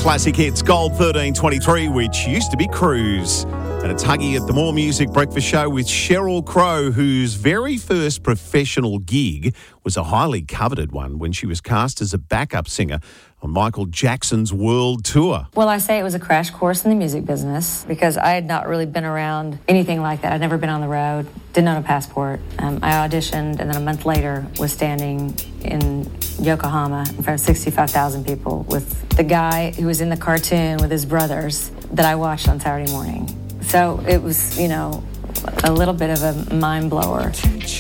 Classic Hits Gold 1323, which used to be Cruise. And it's Huggy at the More Music Breakfast Show with Sheryl Crow, whose very first professional gig was a highly coveted one when she was cast as a backup singer on Michael Jackson's world tour. Well, I say it was a crash course in the music business because I had not really been around anything like that. I'd never been on the road, didn't own a passport. I auditioned, and then a month later was standing in Yokohama in front of 65,000 people with the guy who was in the cartoon with his brothers that I watched on Saturday morning. So it was, a little bit of a mind blower.